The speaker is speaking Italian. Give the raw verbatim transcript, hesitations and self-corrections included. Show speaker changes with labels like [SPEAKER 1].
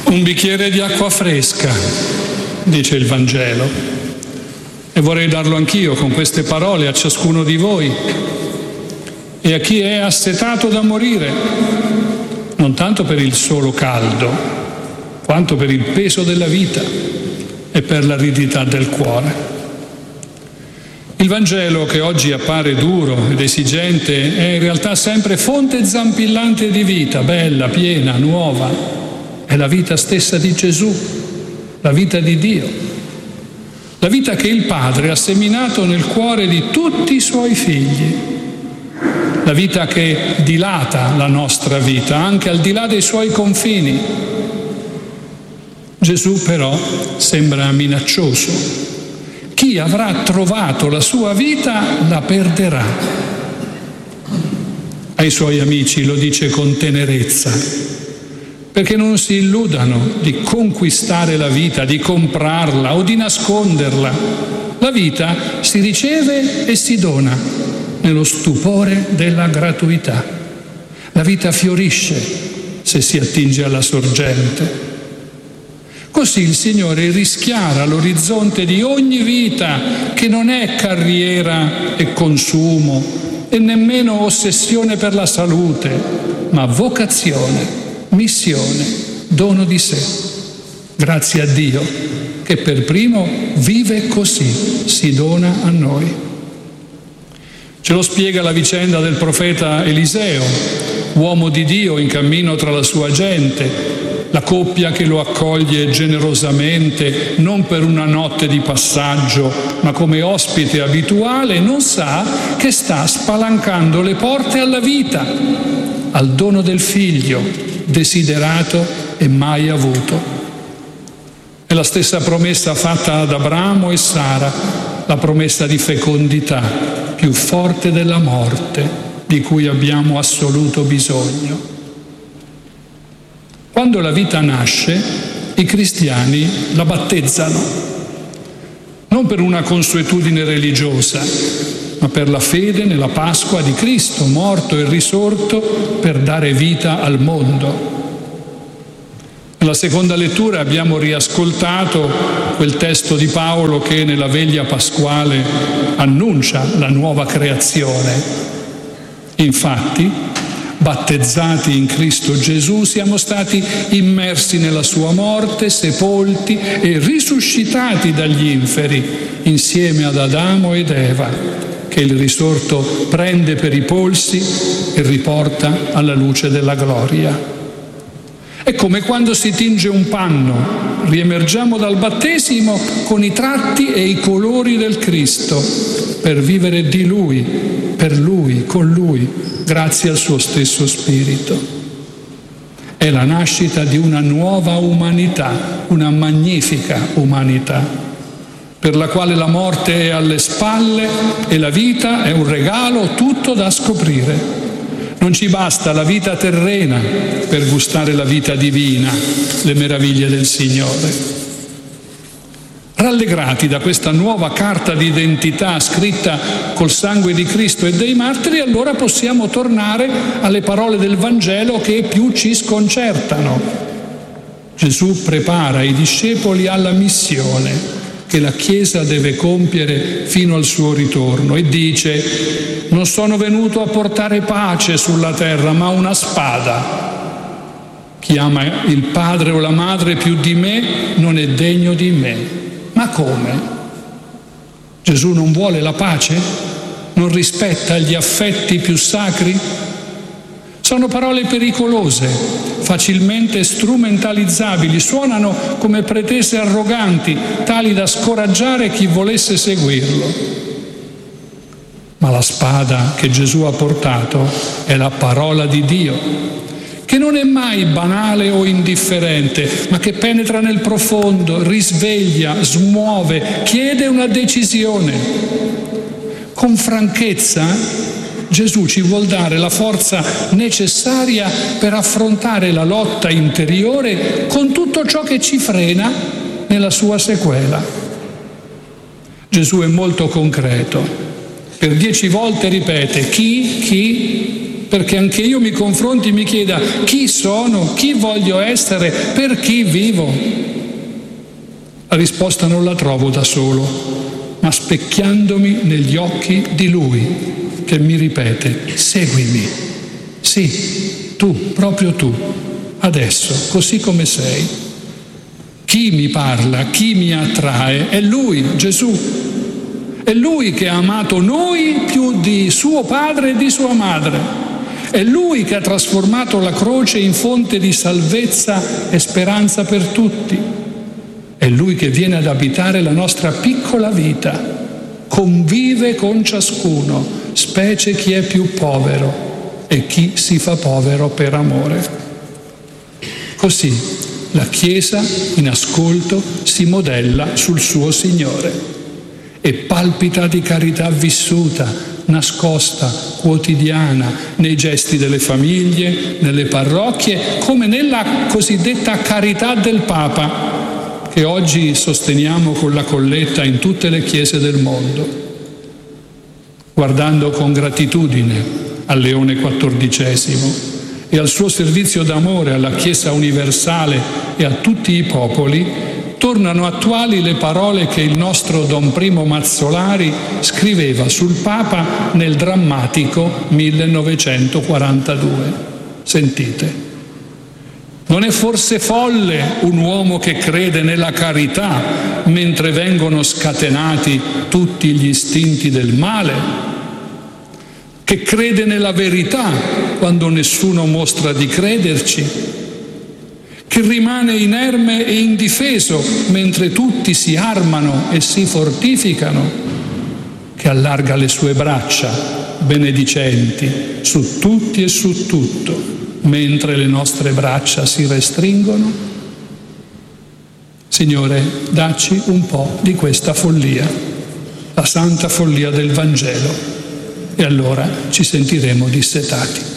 [SPEAKER 1] Un bicchiere di acqua fresca, dice il Vangelo, e vorrei darlo anch'io con queste parole a ciascuno di voi e a chi è assetato da morire, non tanto per il solo caldo, quanto per il peso della vita e per l'aridità del cuore. Il Vangelo, che oggi appare duro ed esigente, è in realtà sempre fonte zampillante di vita, bella, piena, nuova. È la vita stessa di Gesù, la vita di Dio, la vita che il Padre ha seminato nel cuore di tutti i suoi figli, la vita che dilata la nostra vita, anche al di là dei suoi confini. Gesù però sembra minaccioso. Chi avrà trovato la sua vita la perderà. Ai suoi amici lo dice con tenerezza, perché non si illudano di conquistare la vita, di comprarla o di nasconderla. La vita si riceve e si dona nello stupore della gratuità. La vita fiorisce se si attinge alla sorgente. Così il Signore rischiara l'orizzonte di ogni vita, che non è carriera e consumo e nemmeno ossessione per la salute, ma vocazione, missione, dono di sé. Grazie a Dio che per primo vive così, si dona a noi. Ce lo spiega la vicenda del profeta Eliseo, uomo di Dio in cammino tra la sua gente, la coppia che lo accoglie generosamente, non per una notte di passaggio, ma come ospite abituale, non sa che sta spalancando le porte alla vita, al dono del figlio, desiderato e mai avuto. È la stessa promessa fatta ad Abramo e Sara, la promessa di fecondità, più forte della morte, di cui abbiamo assoluto bisogno. Quando la vita nasce, i cristiani la battezzano, non per una consuetudine religiosa, ma per la fede nella Pasqua di Cristo, morto e risorto per dare vita al mondo. Nella seconda lettura abbiamo riascoltato quel testo di Paolo che nella veglia pasquale annuncia la nuova creazione. Infatti, battezzati in Cristo Gesù, siamo stati immersi nella sua morte, sepolti e risuscitati dagli inferi, insieme ad Adamo ed Eva, che il risorto prende per i polsi e riporta alla luce della gloria. È come quando si tinge un panno, riemergiamo dal battesimo con i tratti e i colori del Cristo, per vivere di Lui, per Lui, con Lui, grazie al suo stesso Spirito. È la nascita di una nuova umanità, una magnifica umanità, per la quale la morte è alle spalle e la vita è un regalo tutto da scoprire. Non ci basta la vita terrena per gustare la vita divina, le meraviglie del Signore. Rallegrati da questa nuova carta di identità scritta col sangue di Cristo e dei martiri, allora possiamo tornare alle parole del Vangelo che più ci sconcertano. Gesù prepara i discepoli alla missione che la Chiesa deve compiere fino al suo ritorno e dice: non sono venuto a portare pace sulla terra, ma una spada. Chi ama il padre o la madre più di me non è degno di me. Ma come? Gesù non vuole la pace? Non rispetta gli affetti più sacri? Sono parole pericolose, facilmente strumentalizzabili, suonano come pretese arroganti, tali da scoraggiare chi volesse seguirlo. Ma la spada che Gesù ha portato è la parola di Dio, che non è mai banale o indifferente, ma che penetra nel profondo, risveglia, smuove, chiede una decisione. Con franchezza Gesù ci vuol dare la forza necessaria per affrontare la lotta interiore con tutto ciò che ci frena nella sua sequela. Gesù è molto concreto. Per dieci volte ripete chi, chi, perché anche io mi confronti e mi chieda chi sono, chi voglio essere, per chi vivo. La risposta non la trovo da solo, ma specchiandomi negli occhi di Lui, che mi ripete: seguimi. Sì, tu, proprio tu, adesso, così come sei. Chi mi parla, chi mi attrae è Lui, Gesù. È Lui che ha amato noi più di suo padre e di sua madre. È Lui che ha trasformato la croce in fonte di salvezza e speranza per tutti. È Lui che viene ad abitare la nostra piccola vita, convive con ciascuno, specie chi è più povero e chi si fa povero per amore. Così la Chiesa, in ascolto, si modella sul suo Signore e palpita di carità vissuta, nascosta, quotidiana, nei gesti delle famiglie, nelle parrocchie, come nella cosiddetta carità del Papa, che oggi sosteniamo con la colletta in tutte le chiese del mondo. Guardando con gratitudine a Leone quattordicesimo e al suo servizio d'amore alla Chiesa universale e a tutti i popoli, tornano attuali le parole che il nostro Don Primo Mazzolari scriveva sul Papa nel drammatico millenovecentoquarantadue. Sentite: non è forse folle un uomo che crede nella carità mentre vengono scatenati tutti gli istinti del male? Che crede nella verità quando nessuno mostra di crederci? Che rimane inerme e indifeso mentre tutti si armano e si fortificano? Che allarga le sue braccia benedicenti su tutti e su tutto, mentre le nostre braccia si restringono? Signore, dacci un po' di questa follia, la santa follia del Vangelo, e allora ci sentiremo dissetati.